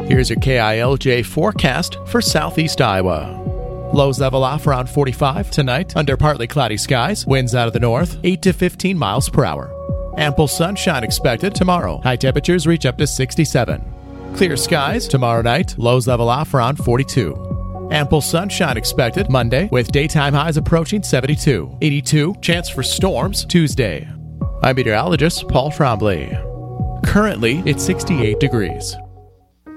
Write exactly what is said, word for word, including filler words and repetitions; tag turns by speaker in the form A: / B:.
A: Here's your K I L J forecast for southeast Iowa. Lows level off around forty-five tonight under partly cloudy skies. Winds out of the north, eight to fifteen miles per hour. Ample sunshine expected tomorrow. High temperatures reach up to sixty-seven. Clear skies tomorrow night. Lows level off around forty-two. Ample sunshine expected Monday with daytime highs approaching seventy-two. eighty-two. Chance for storms Tuesday. I'm meteorologist Paul Trombley. Currently, it's sixty-eight degrees.